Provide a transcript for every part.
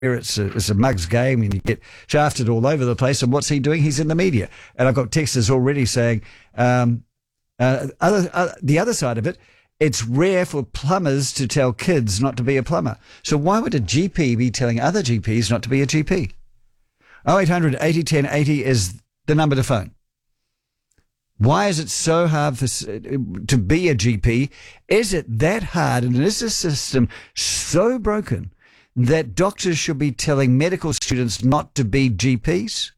it's a mug's game and you get shafted all over the place. And what's he doing? He's in the media. And I've got texters already saying, the other side of it, it's rare for plumbers to tell kids not to be a plumber. So why would a GP be telling other GPs not to be a GP? 0800 80 10 80 is the number to phone. Why is it so hard to be a GP? Is it that hard, and is the system so broken that doctors should be telling medical students not to be GPs?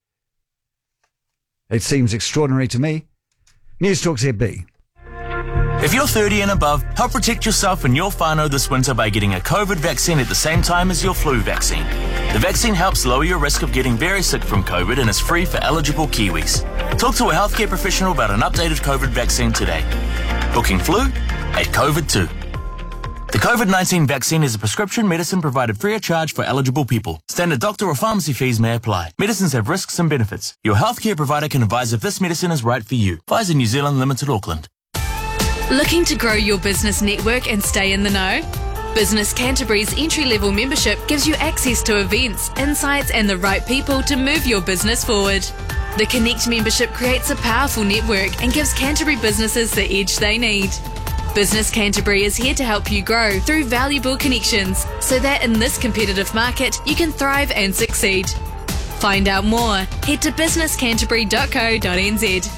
It seems extraordinary to me. News Talk ZB. If you're 30 and above, help protect yourself and your whānau this winter by getting a COVID vaccine at the same time as your flu vaccine. The vaccine helps lower your risk of getting very sick from COVID and is free for eligible Kiwis. Talk to a healthcare professional about an updated COVID vaccine today. Booking flu at COVID2. The COVID-19 vaccine is a prescription medicine provided free of charge for eligible people. Standard doctor or pharmacy fees may apply. Medicines have risks and benefits. Your healthcare provider can advise if this medicine is right for you. Pfizer New Zealand Limited, Auckland. Looking to grow your business network and stay in the know? Business Canterbury's entry-level membership gives you access to events, insights and the right people to move your business forward. The Connect membership creates a powerful network and gives Canterbury businesses the edge they need. Business Canterbury is here to help you grow through valuable connections so that in this competitive market you can thrive and succeed. Find out more. Head to businesscanterbury.co.nz.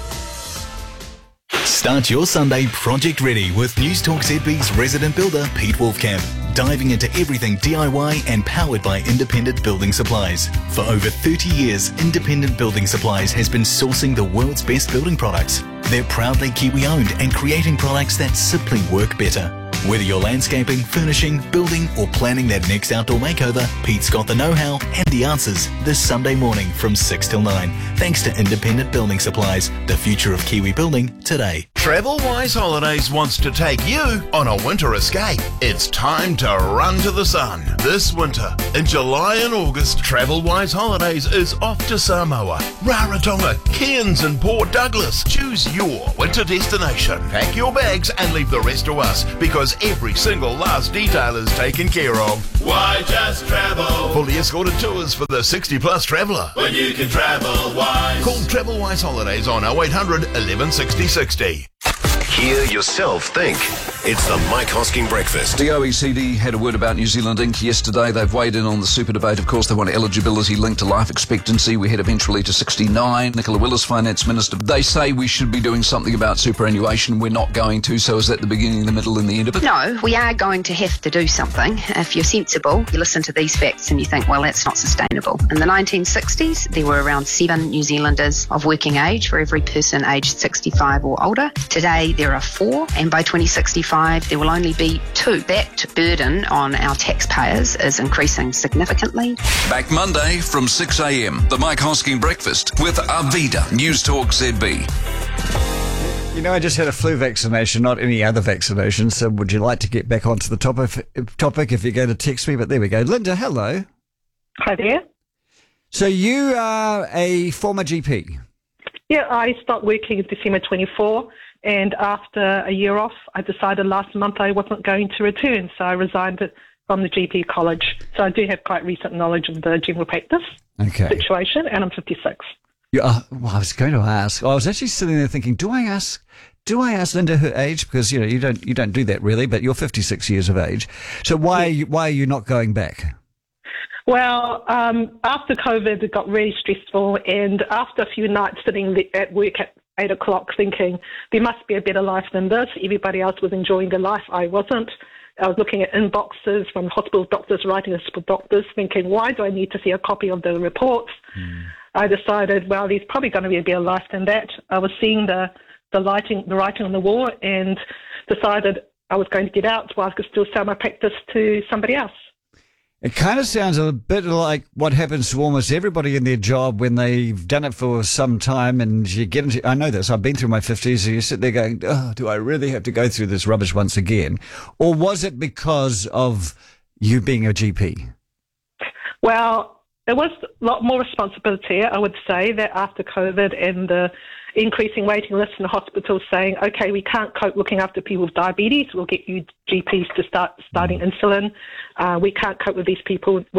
Start your Sunday project ready with News Talk ZB's resident builder Pete Wolfcamp, diving into everything DIY and powered by Independent Building Supplies. For over 30 years, Independent Building Supplies has been sourcing the world's best building products. They're proudly Kiwi owned and creating products that simply work better. Whether you're landscaping, furnishing, building or planning that next outdoor makeover, Pete's got the know-how and the answers this Sunday morning from 6 till 9. Thanks to Independent Building Supplies, the future of Kiwi building today. TravelWise Holidays wants to take you on a winter escape. It's time to run to the sun. This winter, in July and August, TravelWise Holidays is off to Samoa, Rarotonga, Cairns and Port Douglas. Choose your winter destination. Pack your bags and leave the rest to us, because every single last detail is taken care of. Why just travel? Fully escorted tours for the 60-plus traveller. When you can travel wise. Call TravelWise Holidays on 0800 11 60 60. Hear yourself think. It's the Mike Hosking Breakfast. The OECD had a word about New Zealand Inc. yesterday. They've weighed in on the super debate. Of course, they want eligibility linked to life expectancy. We head eventually to 69. Nicola Willis, Finance Minister. They say we should be doing something about superannuation. We're not going to. So is that the beginning, the middle and the end of it? No, we are going to have to do something. If you're sensible, you listen to these facts and you think, well, that's not sustainable. In the 1960s, there were around 7 New Zealanders of working age for every person aged 65 or older. Today, there are 4, and by 2065, there will only be 2. That burden on our taxpayers is increasing significantly. Back Monday from 6 a.m. The Mike Hosking Breakfast with Arvida, News Talk ZB. You know, I just had a flu vaccination, not any other vaccination, so would you like to get back onto the topic if you're going to text me? But there we go. Linda, hello. Hi there. So you are a former GP? Yeah, I stopped working in December 24, and after a year off, I decided last month I wasn't going to return, so I resigned from the GP college. So I do have quite recent knowledge of the general practice situation, and I'm 56. Well, I was going to ask. I was actually sitting there thinking, do I ask Linda her age? Because you don't do that really, but you're 56 years of age. So why are you not going back? Well, after COVID, it got really stressful, and after a few nights sitting at work at 8 o'clock thinking there must be a better life than this. Everybody else was enjoying their life. I wasn't. I was looking at inboxes from hospital doctors, writing to hospital doctors, thinking, why do I need to see a copy of the reports? I decided, well, there's probably going to be a better life than that. I was seeing the writing on the wall, and decided I was going to get out while I could still sell my practice to somebody else. It kind of sounds a bit like what happens to almost everybody in their job when they've done it for some time, and you get into, I know this, I've been through my 50s, and you sit there going, oh, do I really have to go through this rubbish once again? Or was it because of you being a GP? Well, there was a lot more responsibility, I would say, that after COVID and the increasing waiting lists in the hospitals saying, okay, we can't cope looking after people with diabetes, we'll get you GPs to starting insulin. We can't cope with these people